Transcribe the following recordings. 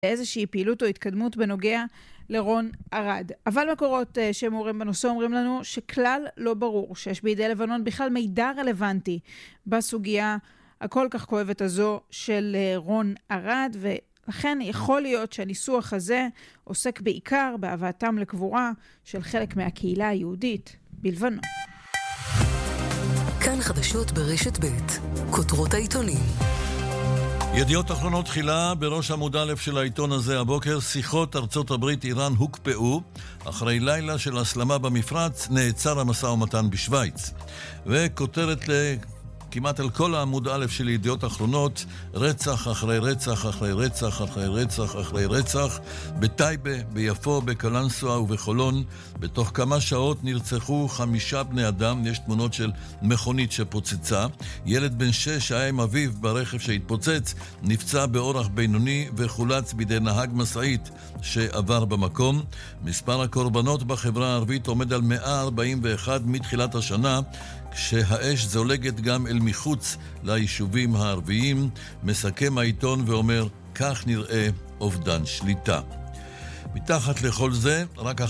איזושהי פעילות או התקדמות בנוגע לרון ארד. אבל מקורות שמעורים בנושא אומרים לנו שכלל לא ברור שיש בידי לבנון בכלל מידע רלוונטי בסוגיה הכל כך כואבת הזו של רון ארד, ולכן יכול להיות שהניסוח הזה עוסק בעיקר בהבאתם לקבורה של חלק מהקהילה היהודית בלבנון. כאן חדשות ברשת ב' כותרות העיתונים. ידיעות אחרונות תחילה בראש עמוד א' של העיתון הזה הבוקר, שיחות ארצות הברית איראן הוקפאו, אחרי לילה של הסלמה במפרץ נעצר המשא ומתן בשוויץ. וכותרת כמעט על כל העמוד א' של ידיעות אחרונות, רצח אחרי רצח אחרי רצח אחרי רצח אחרי רצח, בטייבה, ביפו, בקלנסואה ובחולון. בתוך כמה שעות נרצחו 5 בני אדם, יש תמונות של מכונית שפוצצה. ילד בן 6 היה עם אביו ברכב שהתפוצץ, נפצע באורח בינוני וחולץ בידי נהג משאית שעבר במקום. מספר הקורבנות בחברה הערבית עומד על 141 מתחילת השנה, כשהאש זולגת גם אל מחוץ ליישובים הערביים. מסכם העיתון ואומר, כך נראה אובדן שליטה. מתחת לכל זה, רק 11%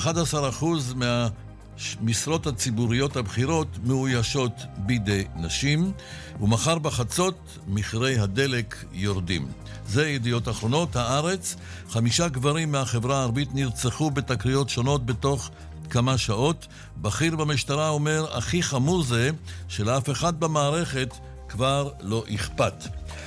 מהמשרות הציבוריות הבכירות מאוישות בידי נשים, ומחר בחצות מחירי הדלק יורדים. זה ידיעות אחרונות. הארץ, 5 גברים מהחברה הערבית נרצחו בתקריות שונות בתוך כמה שעות. בכיר במשטרה אומר, הכי חמור זה שלאף אחד במערכת כבר לא אכפת.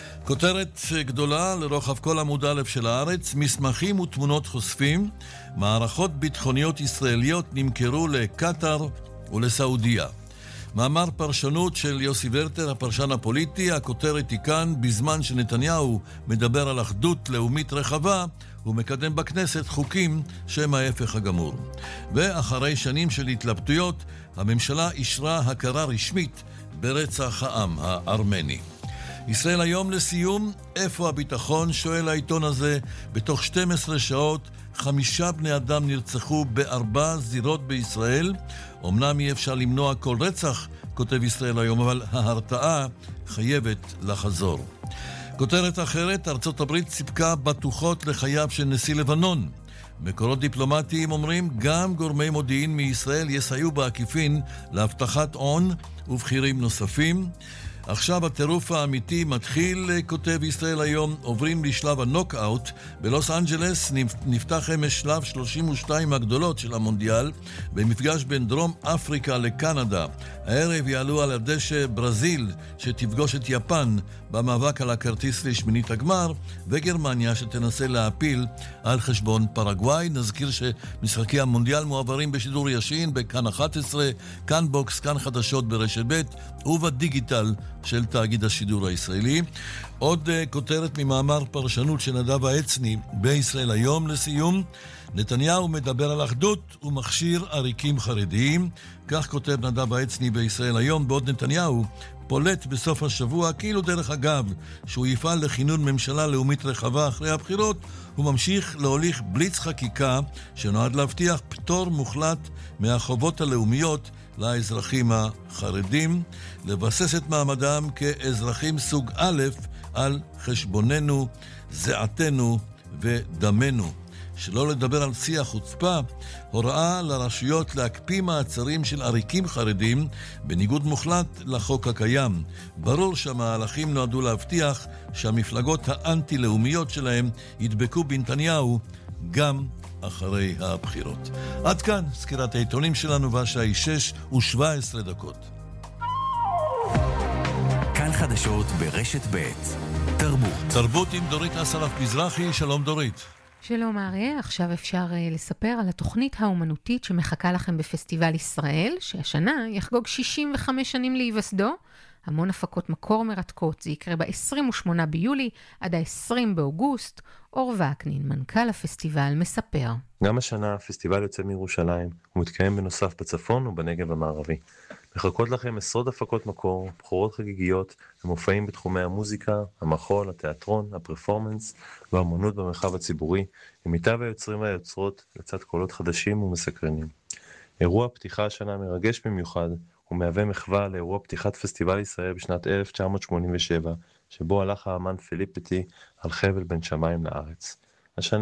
כותרת גדולה לרוחב כל עמוד א' של הארץ, מסמכים ותמונות חושפים, מערכות ביטחוניות ישראליות נמכרו לקטר ולסעודיה. מאמר פרשנות של יוסי ורטר, הפרשן הפוליטי. הכותרת היא כאן, בזמן שנתניהו מדבר על אחדות לאומית רחבה, הוא מקדם בכנסת חוקים שהם ההפך הגמור. ואחרי שנים של התלבטויות, הממשלה אישרה הכרה רשמית ברצח העם הארמני. ישראל היום לסיום, איפה הביטחון? שואל העיתון הזה. בתוך 12 שעות 5 בני אדם נרצחו ב4 זירות בישראל. אמנם אי אפשר למנוע כל רצח, כותב ישראל היום, אבל ההרתעה חייבת לחזור. כותרת אחרת, ארצות הברית סיפקה בטוחות לחייו של נשיא לבנון. מקורות דיפלומטיים אומרים, גם גורמי מודיעין מישראל יסייעו בעקיפין להבטחת הון ובכירים נוספים. עכשיו הטירוף האמיתי מתחיל, כותב ישראל היום. עוברים לשלב הנוקאוט. בלוס אנג'לס נפתח אמש שלב 32 הגדולות של המונדיאל, במפגש בין דרום אפריקה לקנדה. הערב יעלו על הדשא ברזיל שתפגוש את יפן במאבק על הכרטיס לשמינית הגמר, וגרמניה שתנסה להפיל על חשבון פרגוואי. נזכיר שמשחקי המונדיאל מועברים בשידור ישין בכאן 11, כאן בוקס, כאן חדשות ברשת ב' ובדיגיטל של תאגיד השידור הישראלי. עוד כותרת ממאמר פרשנות של נדב העצני בישראל היום לסיום, נתניהו מדבר על אחדות ומכשיר עריקים חרדיים. כך כותב נדב העצני בישראל היום, בעוד נתניהו פולט בסוף השבוע כאילו דרך אגב שהוא יפעל לכינון ממשלה לאומית רחבה אחרי הבחירות, הוא ממשיך להוליך בליץ חקיקה שנועד להבטיח פטור מוחלט מהחובות הלאומיות לאזרחים החרדים, לבסס את מעמדם כאזרחים סוג א' על חשבוננו, זעתנו ודמנו. שלא לדבר על שיח חוצפה, הוראה לרשויות להקפיא מעצרים של עריקים חרדים בניגוד מוחלט לחוק הקיים. ברור שהמהלכים נועדו להבטיח שהמפלגות האנטי-לאומיות שלהם ידבקו בנתניהו גם אחרי הבחירות. עד כאן סקירת העיתונים שלנו, והשעה היא 6:17. כאן חדשות ברשת ב' תרבות עם דורית אסרף מזרחי. שלום דורית. שלום אריה, עכשיו אפשר לספר על התוכנית האומנותית שמחכה לכם בפסטיבל ישראל, שהשנה יחגוג 65 שנים להיווסדו. המון הפקות מקור מרתקות, זה יקרה ב-28 ביולי עד ה-20 באוגוסט. אור וקנין, מנכ"ל הפסטיבל, מספר. גם השנה הפסטיבל יוצא מירושלים, הוא מתקיים בנוסף בצפון ובנגב המערבי. מחכות לכם עשרות הפקות מקור, בחירות חגיגיות, המופעים בתחומי המוזיקה, המחול, התיאטרון, הפרפורמנס והאמנות במרחב הציבורי, עם מיטב היוצרים והיוצרות לצד קולות חדשים ומסקרנים. אירוע פתיחה השנה מרגש במיוחד, הוא מהווה מחווה לאירוע פתיחת פסטיבל ישראל בשנת 1987, שבו הלך האמן פיליפ פטי על חבל בין שמיים לארץ. השנה